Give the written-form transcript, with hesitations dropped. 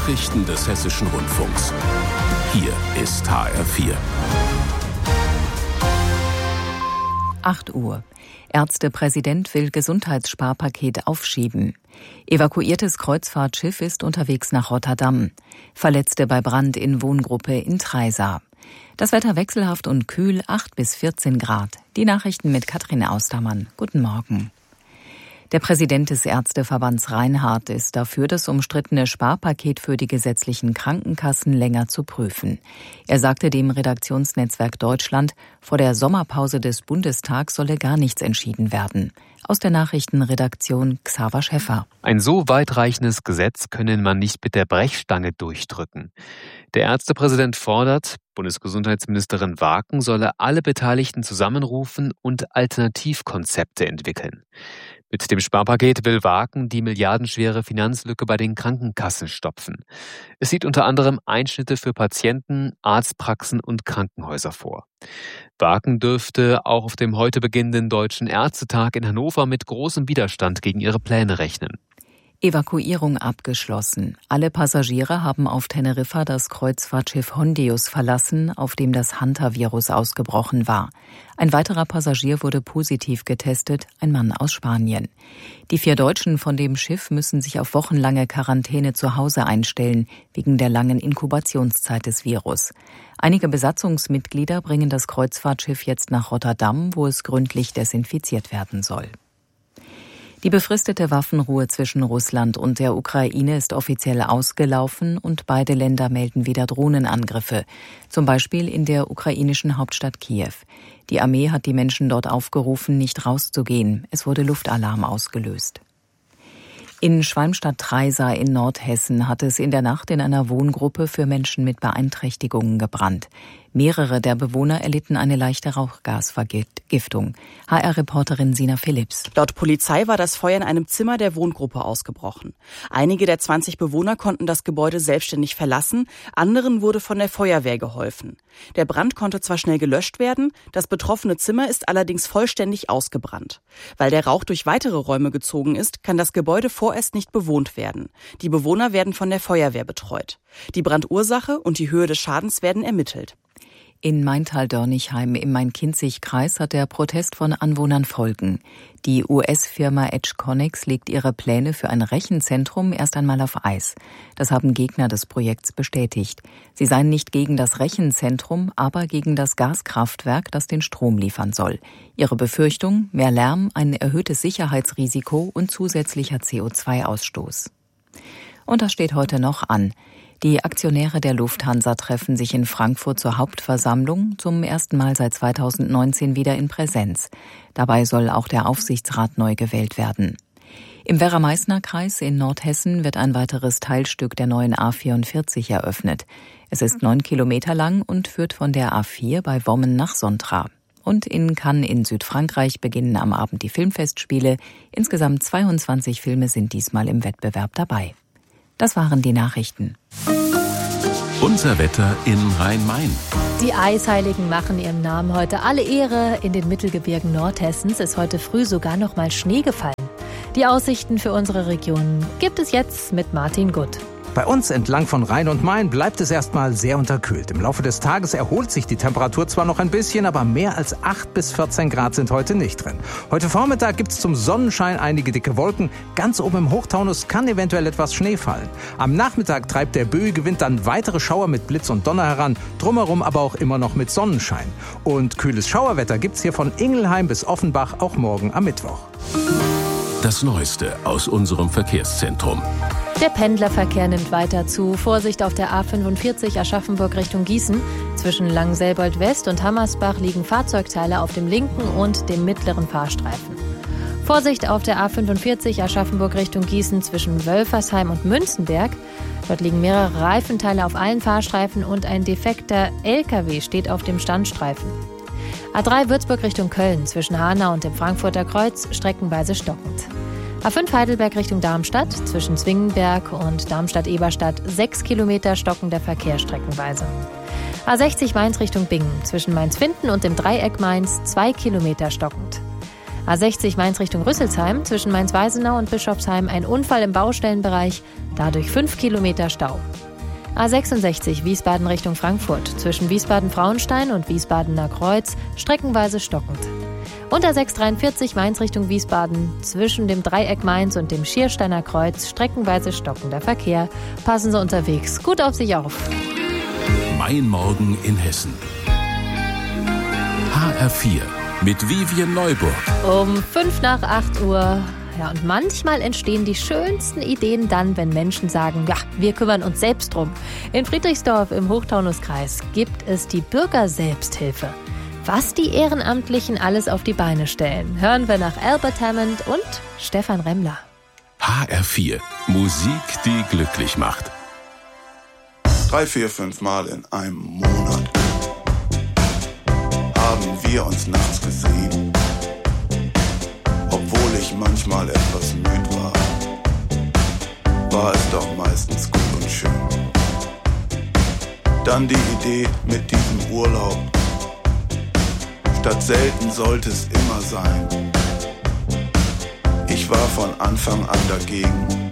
Nachrichten des Hessischen Rundfunks. Hier ist HR4. 8 Uhr. Ärztepräsident will Gesundheitssparpaket aufschieben. Evakuiertes Kreuzfahrtschiff ist unterwegs nach Rotterdam. Verletzte bei Brand in Wohngruppe in Treisa. Das Wetter wechselhaft und kühl, 8 bis 14 Grad. Die Nachrichten mit Katrin Austermann. Guten Morgen. Der Präsident des Ärzteverbands Reinhardt ist dafür, das umstrittene Sparpaket für die gesetzlichen Krankenkassen länger zu prüfen. Er sagte dem Redaktionsnetzwerk Deutschland, vor der Sommerpause des Bundestags solle gar nichts entschieden werden. Aus der Nachrichtenredaktion Xaver Schäffer. Ein so weitreichendes Gesetz könne man nicht mit der Brechstange durchdrücken. Der Ärztepräsident fordert, Bundesgesundheitsministerin Waken solle alle Beteiligten zusammenrufen und Alternativkonzepte entwickeln. Mit dem Sparpaket will Waken die milliardenschwere Finanzlücke bei den Krankenkassen stopfen. Es sieht unter anderem Einschnitte für Patienten, Arztpraxen und Krankenhäuser vor. Waken dürfte auch auf dem heute beginnenden Deutschen Ärztetag in Hannover mit großem Widerstand gegen ihre Pläne rechnen. Evakuierung abgeschlossen. Alle Passagiere haben auf Teneriffa das Kreuzfahrtschiff Hondius verlassen, auf dem das Hantavirus ausgebrochen war. Ein weiterer Passagier wurde positiv getestet, ein Mann aus Spanien. Die 4 Deutschen von dem Schiff müssen sich auf wochenlange Quarantäne zu Hause einstellen, wegen der langen Inkubationszeit des Virus. Einige Besatzungsmitglieder bringen das Kreuzfahrtschiff jetzt nach Rotterdam, wo es gründlich desinfiziert werden soll. Die befristete Waffenruhe zwischen Russland und der Ukraine ist offiziell ausgelaufen und beide Länder melden wieder Drohnenangriffe, zum Beispiel in der ukrainischen Hauptstadt Kiew. Die Armee hat die Menschen dort aufgerufen, nicht rauszugehen. Es wurde Luftalarm ausgelöst. In Schwalmstadt-Treisa in Nordhessen hat es in der Nacht in einer Wohngruppe für Menschen mit Beeinträchtigungen gebrannt. Mehrere der Bewohner erlitten eine leichte Rauchgasvergiftung. HR-Reporterin Sina Philipps. Laut Polizei war das Feuer in einem Zimmer der Wohngruppe ausgebrochen. Einige der 20 Bewohner konnten das Gebäude selbstständig verlassen, anderen wurde von der Feuerwehr geholfen. Der Brand konnte zwar schnell gelöscht werden, das betroffene Zimmer ist allerdings vollständig ausgebrannt. Weil der Rauch durch weitere Räume gezogen ist, kann das Gebäude vorerst nicht bewohnt werden. Die Bewohner werden von der Feuerwehr betreut. Die Brandursache und die Höhe des Schadens werden ermittelt. In Maintal-Dörnigheim im Main-Kinzig-Kreis hat der Protest von Anwohnern Folgen. Die US-Firma Edgeconnex legt ihre Pläne für ein Rechenzentrum erst einmal auf Eis. Das haben Gegner des Projekts bestätigt. Sie seien nicht gegen das Rechenzentrum, aber gegen das Gaskraftwerk, das den Strom liefern soll. Ihre Befürchtung: mehr Lärm, ein erhöhtes Sicherheitsrisiko und zusätzlicher CO2-Ausstoß. Und das steht heute noch an. Die Aktionäre der Lufthansa treffen sich in Frankfurt zur Hauptversammlung, zum ersten Mal seit 2019 wieder in Präsenz. Dabei soll auch der Aufsichtsrat neu gewählt werden. Im Werra-Meißner-Kreis in Nordhessen wird ein weiteres Teilstück der neuen A44 eröffnet. Es ist 9 Kilometer lang und führt von der A4 bei Wommen nach Sontra. Und in Cannes in Südfrankreich beginnen am Abend die Filmfestspiele. Insgesamt 22 Filme sind diesmal im Wettbewerb dabei. Das waren die Nachrichten. Unser Wetter in Rhein-Main. Die Eisheiligen machen ihrem Namen heute alle Ehre. In den Mittelgebirgen Nordhessens ist heute früh sogar noch mal Schnee gefallen. Die Aussichten für unsere Region gibt es jetzt mit Martin Gutt. Bei uns entlang von Rhein und Main bleibt es erstmal sehr unterkühlt. Im Laufe des Tages erholt sich die Temperatur zwar noch ein bisschen, aber mehr als 8 bis 14 Grad sind heute nicht drin. Heute Vormittag gibt es zum Sonnenschein einige dicke Wolken. Ganz oben im Hochtaunus kann eventuell etwas Schnee fallen. Am Nachmittag treibt der böige Wind dann weitere Schauer mit Blitz und Donner heran, drumherum aber auch immer noch mit Sonnenschein. Und kühles Schauerwetter gibt's hier von Ingelheim bis Offenbach auch morgen am Mittwoch. Das Neueste aus unserem Verkehrszentrum. Der Pendlerverkehr nimmt weiter zu. Vorsicht auf der A45 Aschaffenburg Richtung Gießen. Zwischen Langselbold West und Hammersbach liegen Fahrzeugteile auf dem linken und dem mittleren Fahrstreifen. Vorsicht auf der A45 Aschaffenburg Richtung Gießen zwischen Wölfersheim und Münzenberg. Dort liegen mehrere Reifenteile auf allen Fahrstreifen und ein defekter LKW steht auf dem Standstreifen. A3 Würzburg Richtung Köln zwischen Hanau und dem Frankfurter Kreuz streckenweise stockend. A5 Heidelberg Richtung Darmstadt, zwischen Zwingenberg und Darmstadt-Eberstadt 6 Kilometer stockender Verkehr streckenweise. A60 Mainz Richtung Bingen, zwischen Mainz-Finden und dem Dreieck Mainz 2 Kilometer stockend. A60 Mainz Richtung Rüsselsheim, zwischen Mainz-Weisenau und Bischofsheim ein Unfall im Baustellenbereich, dadurch 5 Kilometer Stau. A66 Wiesbaden Richtung Frankfurt, zwischen Wiesbaden-Frauenstein und Wiesbadener Kreuz, streckenweise stockend. Und A643 Mainz Richtung Wiesbaden, zwischen dem Dreieck Mainz und dem Schiersteiner Kreuz, streckenweise stockender Verkehr. Passen Sie unterwegs gut auf sich auf. Mein Morgen in Hessen. HR4 mit Vivien Neuburg. Um 7:55. Ja, und manchmal entstehen die schönsten Ideen dann, wenn Menschen sagen, ja, wir kümmern uns selbst drum. In Friedrichsdorf im Hochtaunuskreis gibt es die Bürgerselbsthilfe. Was die Ehrenamtlichen alles auf die Beine stellen, hören wir nach Albert Hammond und Stefan Remmler. HR4, Musik, die glücklich macht. 3, 4, 5 Mal in einem Monat haben wir uns nachts gesehen. Obwohl ich manchmal etwas müde war es doch meistens gut und schön. Dann die Idee mit diesem Urlaub. Statt selten sollte es immer sein. Ich war von Anfang an dagegen.